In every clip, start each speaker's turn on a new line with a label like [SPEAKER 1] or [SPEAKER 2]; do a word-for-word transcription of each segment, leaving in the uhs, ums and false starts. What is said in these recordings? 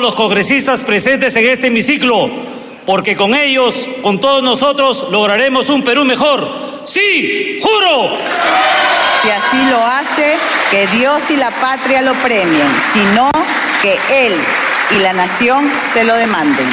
[SPEAKER 1] los congresistas presentes en este hemiciclo, porque con ellos, con todos nosotros, lograremos un Perú mejor. ¡Sí, juro!
[SPEAKER 2] Si así lo hace, que Dios y la patria lo premien, si no, que Él y la nación se lo demanden.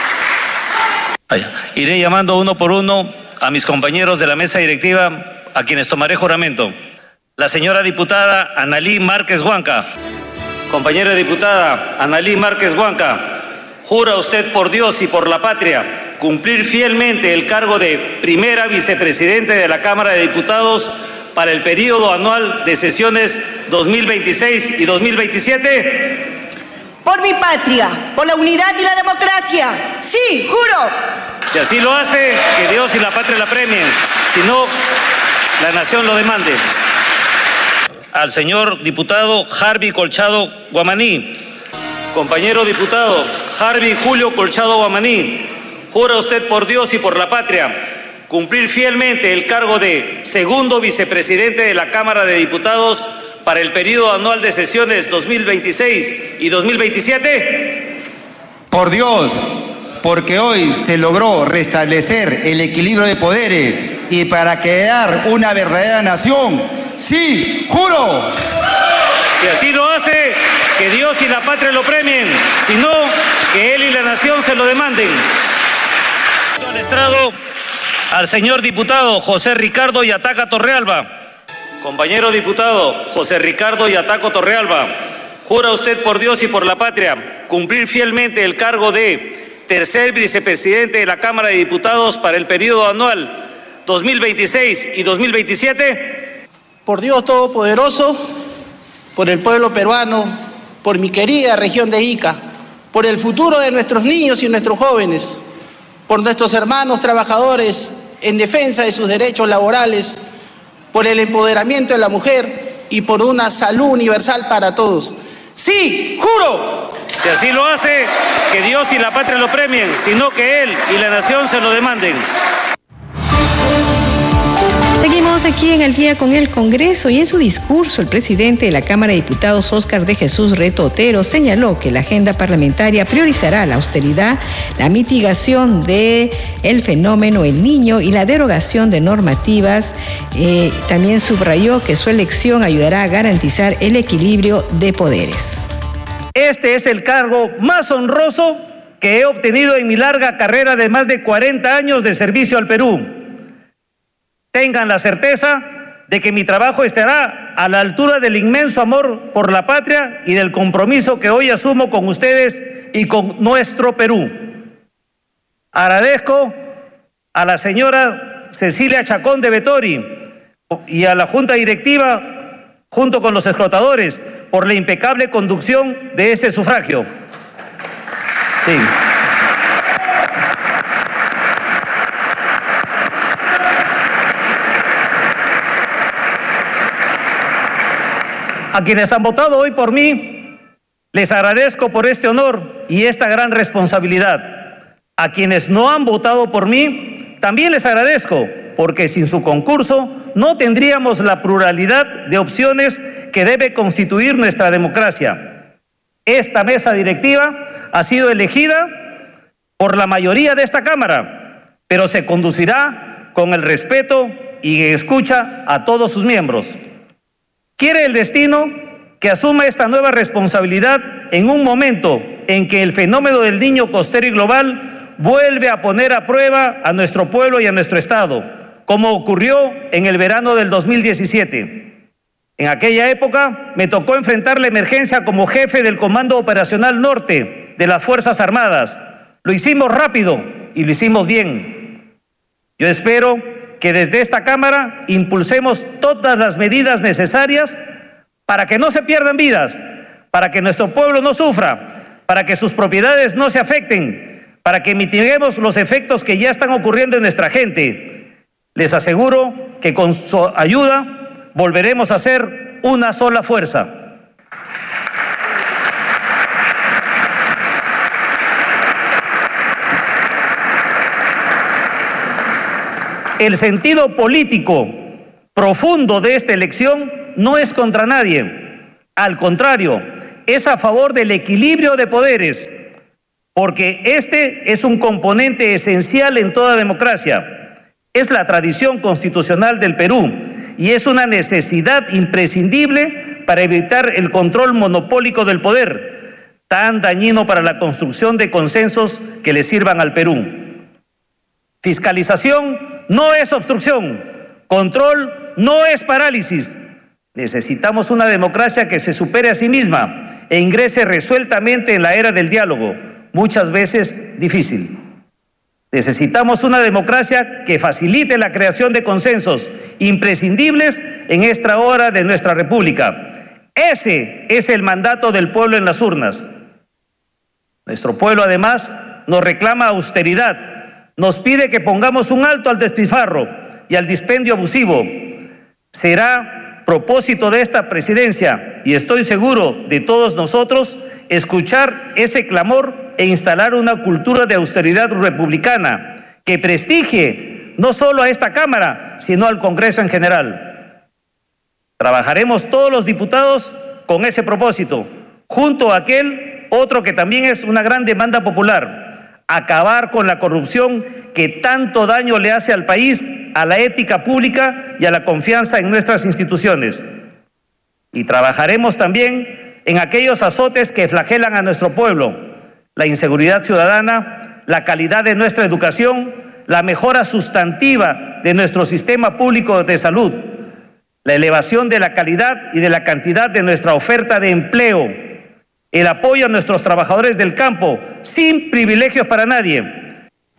[SPEAKER 1] Iré llamando uno por uno a mis compañeros de la mesa directiva, a quienes tomaré juramento. La señora diputada Analí Márquez Huanca. Compañera diputada Analí Márquez Huanca, ¿jura usted por Dios y por la patria cumplir fielmente el cargo de primera vicepresidente de la Cámara de Diputados para el periodo anual de sesiones dos mil veintiséis y dos mil veintisiete?
[SPEAKER 3] Por mi patria, por la unidad y la democracia. Sí, juro.
[SPEAKER 1] Si así lo hace, que Dios y la patria la premien. Si no, la nación lo demande. Al señor diputado Harvey Colchado Guamaní. Compañero diputado Harvey Julio Colchado Guamaní, ¿jura usted por Dios y por la patria cumplir fielmente el cargo de segundo vicepresidente de la Cámara de Diputados para el periodo anual de sesiones dos mil veintiséis y dos mil veintisiete?
[SPEAKER 4] Por Dios, porque hoy se logró restablecer el equilibrio de poderes y para crear una verdadera nación. ¡Sí, juro!
[SPEAKER 1] Si así lo hace, que Dios y la patria lo premien. Si no, que Él y la nación se lo demanden. Al estrado, al señor diputado José Ricardo Yataca Torrealba. Compañero diputado José Ricardo Yataco Torrealba, ¿jura usted por Dios y por la patria cumplir fielmente el cargo de tercer vicepresidente de la Cámara de Diputados para el periodo anual dos mil veintiséis y dos mil veintisiete?
[SPEAKER 5] Por Dios Todopoderoso, por el pueblo peruano, por mi querida región de Ica, por el futuro de nuestros niños y nuestros jóvenes, por nuestros hermanos trabajadores en defensa de sus derechos laborales, por el empoderamiento de la mujer y por una salud universal para todos. ¡Sí, juro!
[SPEAKER 1] Si así lo hace, que Dios y la patria lo premien, sino que Él y la nación se lo demanden.
[SPEAKER 6] Seguimos aquí en El Día con el Congreso y en su discurso el presidente de la Cámara de Diputados, Óscar de Jesús Reto Otero, señaló que la agenda parlamentaria priorizará la austeridad, la mitigación del fenómeno El Niño y la derogación de normativas. Eh, también subrayó que su elección ayudará a garantizar el equilibrio de poderes.
[SPEAKER 1] Este es el cargo más honroso que he obtenido en mi larga carrera de más de cuarenta años de servicio al Perú. Tengan la certeza de que mi trabajo estará a la altura del inmenso amor por la patria y del compromiso que hoy asumo con ustedes y con nuestro Perú. Agradezco a la señora Cecilia Chacón de Vettori y a la Junta Directiva, junto con los explotadores, por la impecable conducción de ese sufragio. Sí. A quienes han votado hoy por mí, les agradezco por este honor y esta gran responsabilidad. A quienes no han votado por mí, también les agradezco, porque sin su concurso no tendríamos la pluralidad de opciones que debe constituir nuestra democracia. Esta mesa directiva ha sido elegida por la mayoría de esta Cámara, pero se conducirá con el respeto y escucha a todos sus miembros. Quiere el destino que asuma esta nueva responsabilidad en un momento en que el fenómeno del Niño costero y global vuelve a poner a prueba a nuestro pueblo y a nuestro Estado, como ocurrió en el verano del dos mil diecisiete. En aquella época me tocó enfrentar la emergencia como jefe del Comando Operacional Norte de las Fuerzas Armadas. Lo hicimos rápido y lo hicimos bien. Yo espero que desde esta Cámara impulsemos todas las medidas necesarias para que no se pierdan vidas, para que nuestro pueblo no sufra, para que sus propiedades no se afecten, para que mitiguemos los efectos que ya están ocurriendo en nuestra gente. Les aseguro que con su ayuda volveremos a ser una sola fuerza. El sentido político profundo de esta elección no es contra nadie. Al contrario, es a favor del equilibrio de poderes, porque este es un componente esencial en toda democracia. Es la tradición constitucional del Perú y es una necesidad imprescindible para evitar el control monopólico del poder, tan dañino para la construcción de consensos que le sirvan al Perú. Fiscalización no es obstrucción, control no es parálisis. Necesitamos una democracia que se supere a sí misma e ingrese resueltamente en la era del diálogo, muchas veces difícil. Necesitamos una democracia que facilite la creación de consensos imprescindibles en esta hora de nuestra República. Ese es el mandato del pueblo en las urnas. Nuestro pueblo, además, nos reclama austeridad, nos pide que pongamos un alto al despilfarro y al dispendio abusivo. Será propósito de esta presidencia, y estoy seguro de todos nosotros, escuchar ese clamor e instalar una cultura de austeridad republicana que prestigie no solo a esta Cámara, sino al Congreso en general. Trabajaremos todos los diputados con ese propósito, junto a aquel otro que también es una gran demanda popular: acabar con la corrupción que tanto daño le hace al país, a la ética pública y a la confianza en nuestras instituciones. Y trabajaremos también en aquellos azotes que flagelan a nuestro pueblo: la inseguridad ciudadana, la calidad de nuestra educación, la mejora sustantiva de nuestro sistema público de salud, la elevación de la calidad y de la cantidad de nuestra oferta de empleo, el apoyo a nuestros trabajadores del campo, sin privilegios para nadie.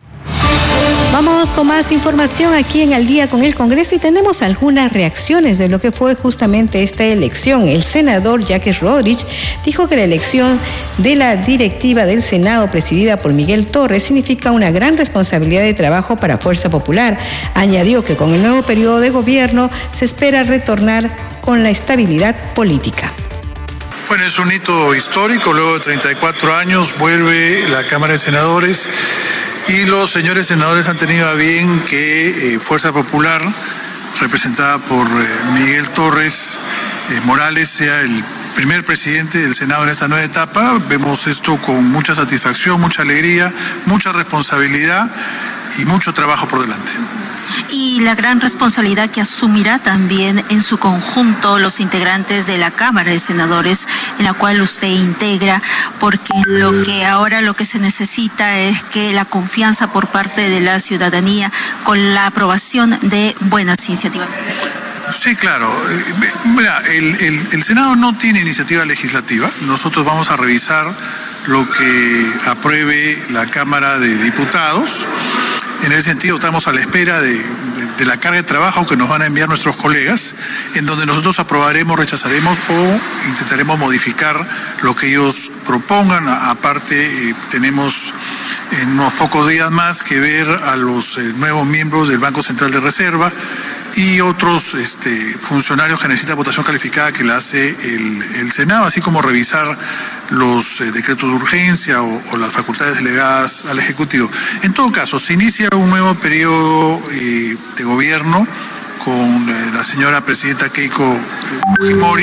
[SPEAKER 6] Vamos con más información aquí en Al Día con el Congreso y tenemos algunas reacciones de lo que fue justamente esta elección. El senador Jacques Rodríguez dijo que la elección de la directiva del Senado presidida por Miguel Torres significa una gran responsabilidad de trabajo para Fuerza Popular. Añadió que con el nuevo periodo de gobierno se espera retornar con la estabilidad política.
[SPEAKER 7] Bueno, es un hito histórico. Luego de treinta y cuatro años vuelve la Cámara de Senadores y los señores senadores han tenido a bien que eh, Fuerza Popular, representada por eh, Miguel Torres eh, Morales, sea el primer presidente del Senado en esta nueva etapa. Vemos esto con mucha satisfacción, mucha alegría, mucha responsabilidad y mucho trabajo por delante.
[SPEAKER 8] Y la gran responsabilidad que asumirá también en su conjunto los integrantes de la Cámara de Senadores, en la cual usted integra, porque lo que ahora lo que se necesita es que la confianza por parte de la ciudadanía con la aprobación de buenas iniciativas.
[SPEAKER 7] Sí, claro. Mira, el, el, el Senado no tiene iniciativa legislativa. Nosotros vamos a revisar lo que apruebe la Cámara de Diputados. En ese sentido, estamos a la espera de, de, de la carga de trabajo que nos van a enviar nuestros colegas, en donde nosotros aprobaremos, rechazaremos o intentaremos modificar lo que ellos propongan. Aparte, eh, tenemos en unos pocos días más que ver a los eh, nuevos miembros del Banco Central de Reserva y otros este, funcionarios que necesitan votación calificada que la hace el, el Senado, así como revisar los eh, decretos de urgencia o, o las facultades delegadas al Ejecutivo. En todo caso, se inicia un nuevo periodo eh, de gobierno con eh, la señora presidenta Keiko eh, Fujimori.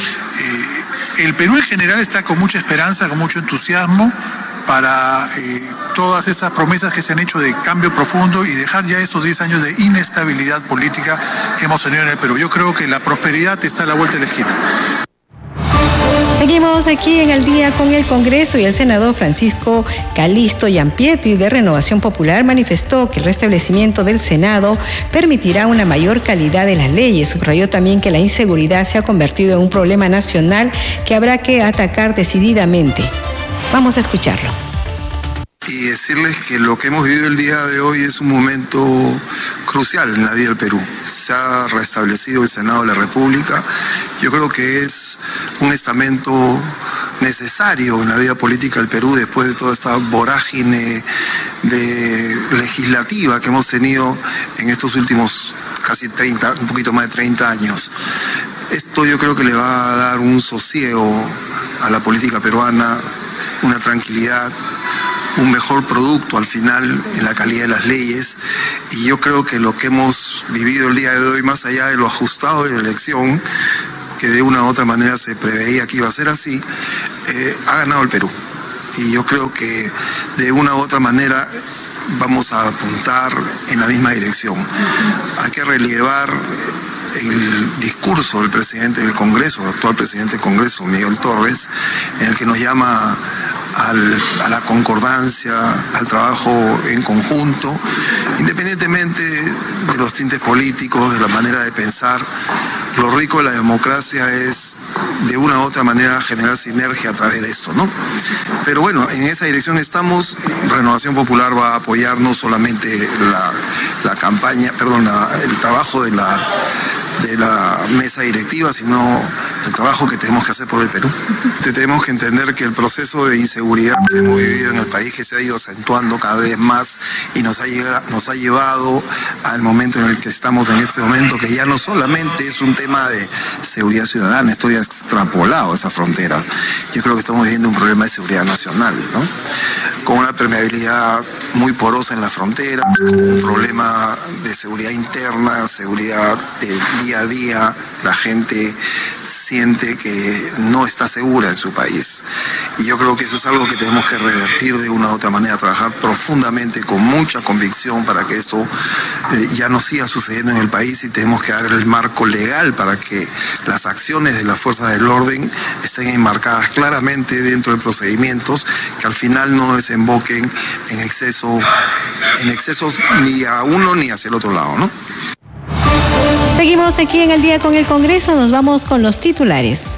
[SPEAKER 7] Eh, el Perú en general está con mucha esperanza, con mucho entusiasmo para eh, todas esas promesas que se han hecho de cambio profundo y dejar ya esos diez años de inestabilidad política que hemos tenido en el Perú. Yo creo que la prosperidad está a la vuelta de la esquina.
[SPEAKER 6] Seguimos aquí en Al Día con el Congreso y el senador Francisco Calisto Giampietri de Renovación Popular manifestó que el restablecimiento del Senado permitirá una mayor calidad de las leyes. Subrayó también que la inseguridad se ha convertido en un problema nacional que habrá que atacar decididamente. Vamos a escucharlo.
[SPEAKER 9] Y decirles que lo que hemos vivido el día de hoy es un momento crucial en la vida del Perú. Se ha restablecido el Senado de la República. Yo creo que es un estamento necesario en la vida política del Perú después de toda esta vorágine de legislativa que hemos tenido en estos últimos casi treinta, un poquito más de treinta años. Esto yo creo que le va a dar un sosiego a la política peruana, una tranquilidad, un mejor producto al final en la calidad de las leyes. Y yo creo que lo que hemos vivido el día de hoy, más allá de lo ajustado de la elección, que de una u otra manera se preveía que iba a ser así, eh, ha ganado el Perú. Y yo creo que de una u otra manera vamos a apuntar en la misma dirección. Hay que relevar el discurso del presidente del Congreso, el actual presidente del Congreso, Miguel Torres, en el que nos llama al, a la concordancia, al trabajo en conjunto, independientemente de los tintes políticos, de la manera de pensar. Lo rico de la democracia es de una u otra manera generar sinergia a través de esto, ¿no? Pero bueno, en esa dirección estamos. Renovación Popular va a apoyar no solamente la, la campaña, perdón, la, el trabajo de la, de la mesa directiva, sino el trabajo que tenemos que hacer por el Perú. Tenemos que entender que el proceso de inseguridad que hemos vivido en el país, que se ha ido acentuando cada vez más y nos ha, llegado, nos ha llevado al momento en el que estamos en este momento, que ya no solamente es un tema de seguridad ciudadana, esto ya extrapolado esa frontera. Yo creo que estamos viviendo un problema de seguridad nacional, ¿no? Con una permeabilidad muy porosa en la frontera, con un problema de seguridad interna, seguridad del día a día. La gente siente que no está segura en su país. Y yo creo que eso es algo que tenemos que revertir de una u otra manera, trabajar profundamente, con mucha convicción, para que esto eh, ya no siga sucediendo en el país, y tenemos que dar el marco legal para que las acciones de las fuerzas del orden estén enmarcadas claramente dentro de procedimientos que al final no desemboquen en exceso, en excesos ni a uno ni hacia el otro lado, ¿no?
[SPEAKER 6] Seguimos aquí en El Día con el Congreso, nos vamos con los titulares.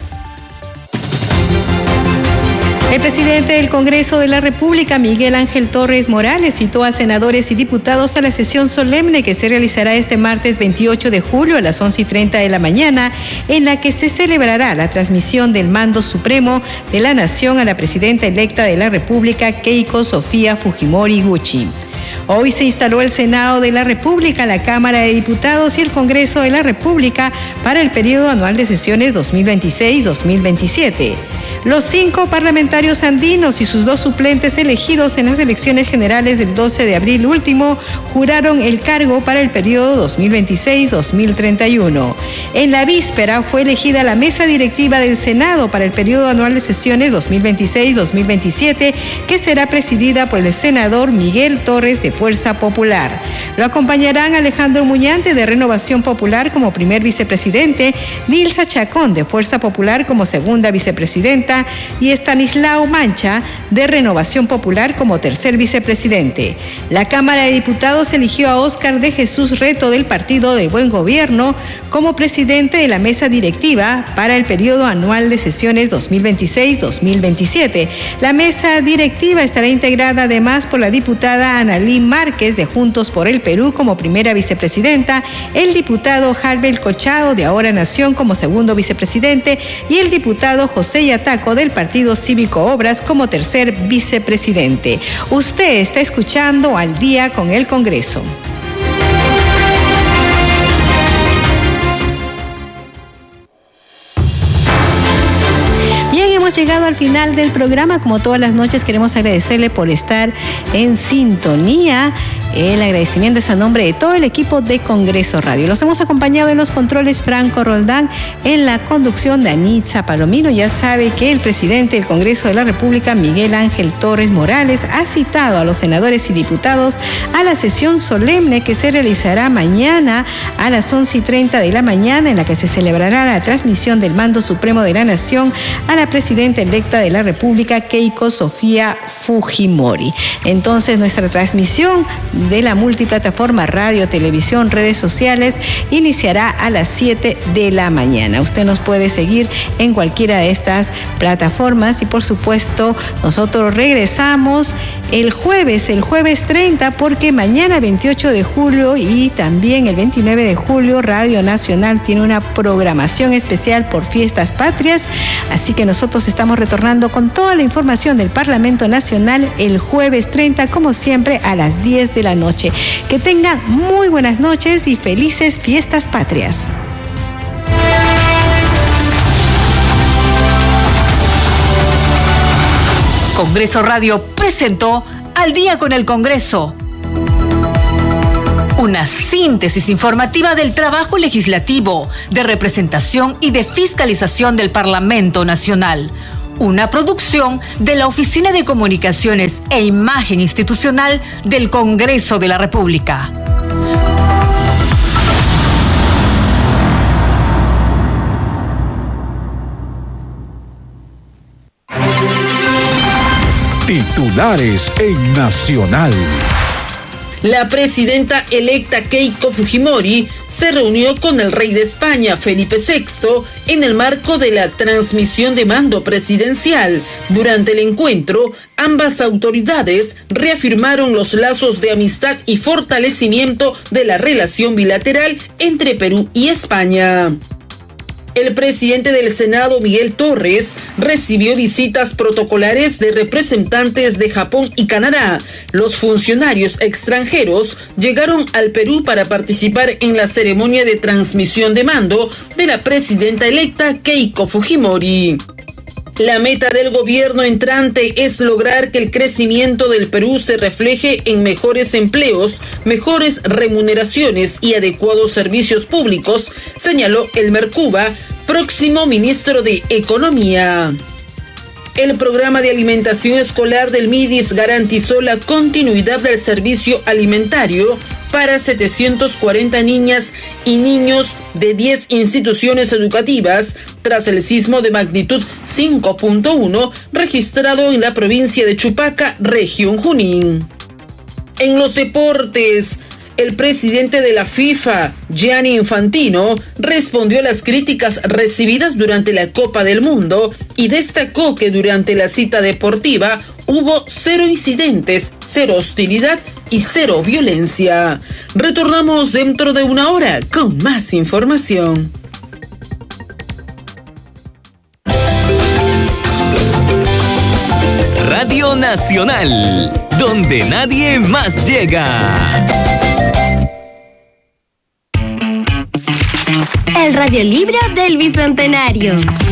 [SPEAKER 6] El presidente del Congreso de la República, Miguel Ángel Torres Morales, citó a senadores y diputados a la sesión solemne que se realizará este martes veintiocho de julio a las once y treinta de la mañana, en la que se celebrará la transmisión del mando supremo de la nación a la presidenta electa de la República, Keiko Sofía Fujimori Gucci. Hoy se instaló el Senado de la República, la Cámara de Diputados y el Congreso de la República para el periodo anual de sesiones dos mil veintiséis dos mil veintisiete. Los cinco parlamentarios andinos y sus dos suplentes elegidos en las elecciones generales del doce de abril último juraron el cargo para el periodo dos mil veintiséis dos mil treinta y uno. En la víspera fue elegida la mesa directiva del Senado para el periodo anual de sesiones dos mil veintiséis dos mil veintisiete, que será presidida por el senador Miguel Torres de Fuerza Popular. Lo acompañarán Alejandro Muñante de Renovación Popular como primer vicepresidente, Nilsa Chacón de Fuerza Popular como segunda vicepresidenta y Estanislao Mancha de Renovación Popular como tercer vicepresidente. La Cámara de Diputados eligió a Óscar de Jesús Reto del Partido de Buen Gobierno como presidente de la mesa directiva para el periodo anual de sesiones dos mil veintiséis dos mil veintisiete. La mesa directiva estará integrada además por la diputada Analí Márquez de Juntos por el Perú como primera vicepresidenta, el diputado Harbel Cochado de Ahora Nación como segundo vicepresidente y el diputado José Yataco del Partido Cívico Obras como tercer vicepresidente. Usted está escuchando Al Día con el Congreso. Bien, hemos llegado al final del programa. Como todas las noches, queremos agradecerle por estar en sintonía. El agradecimiento es a nombre de todo el equipo de Congreso Radio. Los hemos acompañado en los controles Franco Roldán, en la conducción de Anitza Palomino. Ya sabe que el presidente del Congreso de la República, Miguel Ángel Torres Morales, ha citado a los senadores y diputados a la sesión solemne que se realizará mañana a las once y treinta de la mañana, en la que se celebrará la transmisión del mando supremo de la nación a la presidenta electa de la República, Keiko Sofía Fujimori. Entonces, nuestra transmisión de la multiplataforma radio, televisión, redes sociales iniciará a las siete de la mañana. Usted nos puede seguir en cualquiera de estas plataformas y, por supuesto, nosotros regresamos el jueves, el jueves treinta, porque mañana veintiocho de julio y también el veintinueve de julio Radio Nacional tiene una programación especial por Fiestas Patrias, así que nosotros estamos retornando con toda la información del Parlamento Nacional el jueves treinta, como siempre, a las diez de la noche. Que tengan muy buenas noches y felices Fiestas Patrias.
[SPEAKER 10] Congreso Radio presentó Al Día con el Congreso. Una síntesis informativa del trabajo legislativo, de representación y de fiscalización del Parlamento Nacional. una producción de la Oficina de Comunicaciones e Imagen Institucional del Congreso de la República.
[SPEAKER 11] Titulares en Nacional.
[SPEAKER 12] La presidenta electa Keiko Fujimori se reunió con el rey de España, Felipe sexto, en el marco de la transmisión de mando presidencial. Durante el encuentro, ambas autoridades reafirmaron los lazos de amistad y fortalecimiento de la relación bilateral entre Perú y España. El presidente del Senado, Miguel Torres, recibió visitas protocolares de representantes de Japón y Canadá. Los funcionarios extranjeros llegaron al Perú para participar en la ceremonia de transmisión de mando de la presidenta electa Keiko Fujimori. La meta del gobierno entrante es lograr que el crecimiento del Perú se refleje en mejores empleos, mejores remuneraciones y adecuados servicios públicos, señaló Elmer Cuba, próximo ministro de Economía. El programa de alimentación escolar del MIDIS garantizó la continuidad del servicio alimentario para setecientos cuarenta niñas y niños de diez instituciones educativas tras el sismo de magnitud cinco punto uno registrado en la provincia de Chupaca, región Junín. En los deportes, el presidente de la FIFA, Gianni Infantino, respondió a las críticas recibidas durante la Copa del Mundo y destacó que durante la cita deportiva hubo cero incidentes, cero hostilidad y cero violencia. Retornamos dentro de una hora con más información.
[SPEAKER 13] Radio Nacional, donde nadie más llega.
[SPEAKER 14] El Radio Libre del Bicentenario.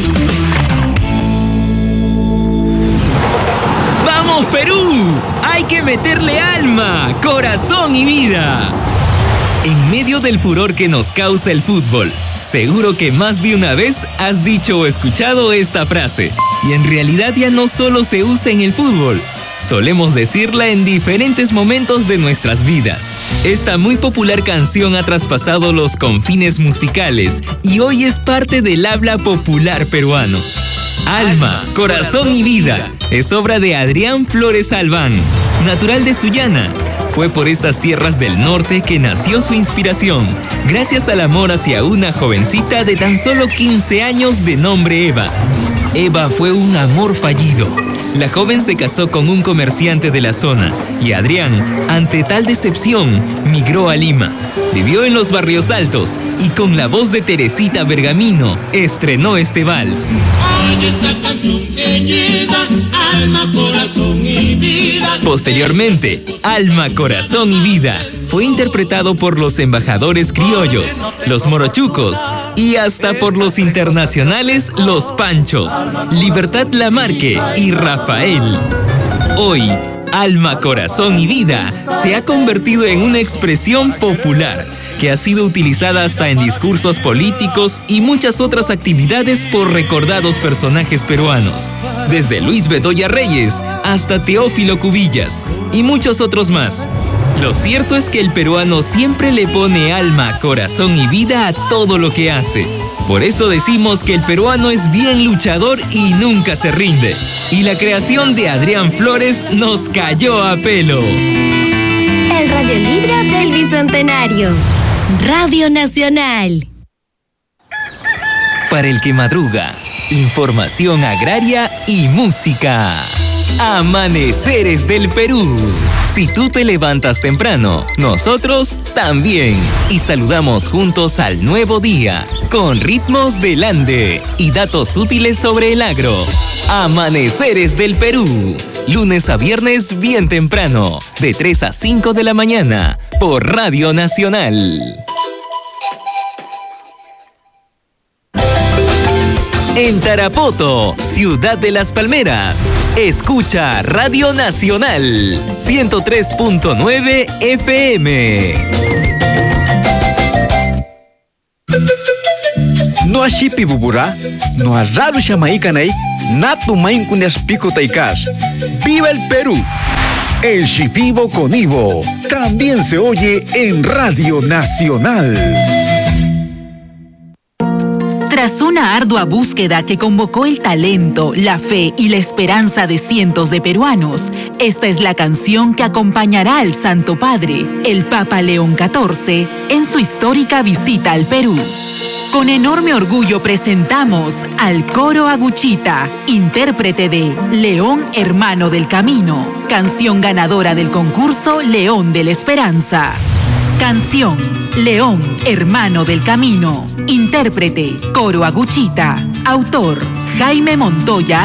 [SPEAKER 13] ¡Vamos, Perú! Hay que meterle alma, corazón y vida. En medio del furor que nos causa el fútbol, seguro que más de una vez has dicho o escuchado esta frase. Y en realidad ya no solo se usa en el fútbol. Solemos decirla en diferentes momentos de nuestras vidas. Esta muy popular canción ha traspasado los confines musicales y hoy es parte del habla popular peruano. Alma, corazón y vida es obra de Adrián Flores Albán, natural de Sullana. Fue por estas tierras del norte que nació su inspiración, gracias al amor hacia una jovencita de tan solo quince años de nombre Eva. Eva fue un amor fallido. La joven se casó con un comerciante de la zona y Adrián, ante tal decepción, migró a Lima. Vivió en los barrios altos y con la voz de Teresita Bergamino estrenó este vals.
[SPEAKER 15] Oye esta canción que lleva alma, corazón y vida.
[SPEAKER 13] Posteriormente, Alma, Corazón y Vida fue interpretado por los embajadores criollos, los morochucos y hasta por los internacionales Los Panchos, Libertad Lamarque y Rafael. Hoy, Alma, Corazón y Vida se ha convertido en una expresión popular que ha sido utilizada hasta en discursos políticos y muchas otras actividades por recordados personajes peruanos, desde Luis Bedoya Reyes hasta Teófilo Cubillas y muchos otros más. Lo cierto es que el peruano siempre le pone alma, corazón y vida a todo lo que hace. Por eso decimos que el peruano es bien luchador y nunca se rinde. Y la creación de Adrián Flores nos cayó a pelo.
[SPEAKER 14] El Radio Libre del Bicentenario. Radio Nacional.
[SPEAKER 13] Para el que madruga, información agraria y música. Amaneceres del Perú. Si tú te levantas temprano, nosotros también. Y saludamos juntos al nuevo día, con ritmos del Ande y datos útiles sobre el agro. Amaneceres del Perú. Lunes a viernes bien temprano, de tres a cinco de la mañana, por Radio Nacional. En Tarapoto, ciudad de Las Palmeras, escucha Radio Nacional, ciento tres punto nueve F M.
[SPEAKER 16] No Noa shipi bubura, noa raro shamaikanay, natu main kunias pico taicas. ¡Viva el Perú!
[SPEAKER 11] El Shipibo con Ivo también se oye en Radio Nacional.
[SPEAKER 17] Tras una ardua búsqueda que convocó el talento, la fe y la esperanza de cientos de peruanos, esta es la canción que acompañará al Santo Padre, el Papa León catorce, en su histórica visita al Perú. Con enorme orgullo presentamos al Coro Aguchita, intérprete de León Hermano del Camino, canción ganadora del concurso León de la Esperanza. Canción León Hermano del Camino, intérprete Coro Aguchita, autor Jaime Montoya